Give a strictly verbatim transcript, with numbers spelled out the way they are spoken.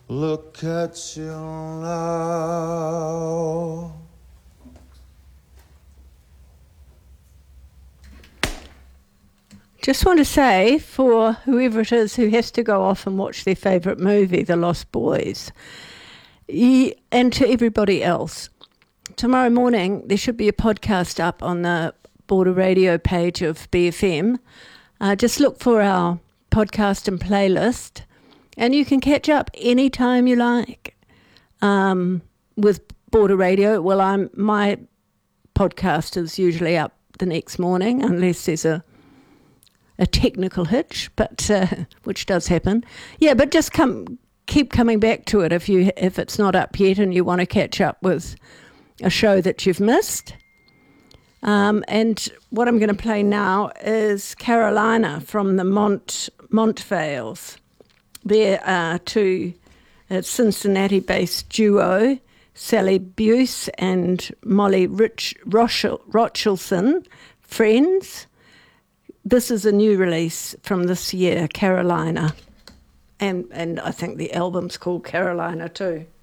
Look at you now. Just want to say, for whoever it is who has to go off and watch their favourite movie, The Lost Boys, and to everybody else, tomorrow morning there should be a podcast up on the Border Radio page of B F M. Uh, just look for our podcast and playlist, and you can catch up anytime you like um, with Border Radio. Well, I'm my podcast is usually up the next morning, unless there's a a technical hitch, but uh, which does happen. Yeah, but just come, keep coming back to it if you if it's not up yet and you want to catch up with a show that you've missed. Um, and what I'm going to play now is Carolina from the Mont Montvales. They're uh, two uh, Cincinnati-based duo, Sally Buse and Molly Rich Rochel, Rochelson, friends. This is a new release from this year, Carolina. And and I think the album's called Carolina too.